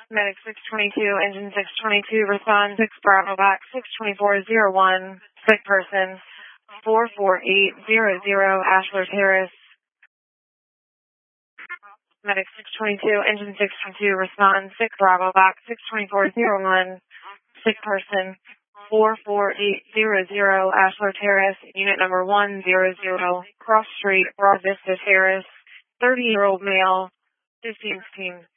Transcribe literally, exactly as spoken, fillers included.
Medic six twenty-two, engine six twenty-two, respond six Bravo back, six twenty-four oh one, sick person, four four eight zero zero, Ashler Terrace. Medic six twenty-two, engine six twenty-two, respond six Bravo back, six twenty-four oh one, sick person, four four eight zero zero, Ashler Terrace, unit number one zero zero, Cross Street, Broad Vista Terrace, thirty-year-old male, fifteen sixteen.